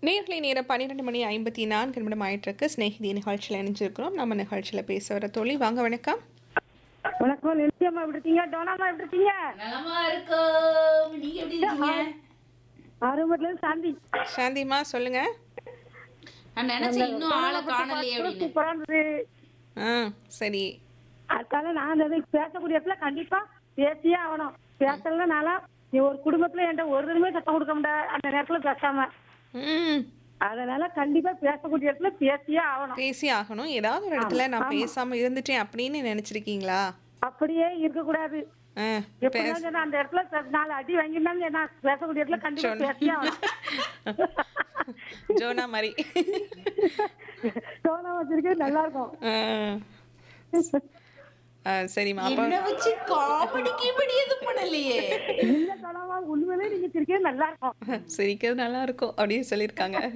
நேர்களை நேரம் 12:54 ஆயிட்டிருக்கு. ஸ்நேகிதி நிகழ்ச்சியில் இணைஞ்சிருக்கிறோம். நம்ம நிகழ்ச்சியில் பேச வர தோழி வாங்க. வணக்கம். வணக்கம். நிச்சயமா எப்படி இருக்கீங்க? டோனாமா எப்படி இருக்கீங்க? நலமா இருக்கோம். நீங்க எப்படி இருக்கீங்க? ஆரம்பத்துல இருந்து சாந்தி. சாந்திமா சொல்லுங்க. நான் நினைச்சேன் இன்னும் ஆளை காணலையே அப்படின்னு. சூப்பரா இருந்தது. ஆ சரி. அதுக்காக நான் அந்த பேசக்கூடிய இடத்துல கண்டிப்பா பேசியே ஆகணும். பேசலனால நீ ஒரு குடும்பத்துல என்கிட்ட ஒரு தடவை சத்தம் கொடுக்க முடியாது அந்த நேரத்துல பேசாம. ம் அதனால கண்டிப்பா பேசக்கூடிய இடத்துல பேசியே ஆகணும். பேசி ஆகணும். ஏதாவது ஒரு இடத்துல நான் ஆமா. பேசாம இருந்துட்டேன் அப்படின்னு நினைச்சிருக்கீங்களா? அப்படியே இருக்கக்கூடாது. ஆ, எப்படின்னா சொன்னா, அந்த இடத்துல 4 அடி வாங்கினாலும் நான் பேசக்கூடிய இடத்துல கண்டிப்பா பேசியே ஆகணும். ஜோனா மாதிரி. டோனா வச்சிருக்கே நல்லா இருக்கும். சரிம்மா. அப்போ என்ன வச்சு காமெடி கீமெடி எதுவும் பண்ணலையே. இல்ல டோனாவா, உண்மையிலே நீங்க சிரிக்கவே நல்லா இருக்கும். சிரிக்கிறது நல்லா இருக்கும் அப்படின்னு சொல்லியிருக்காங்க.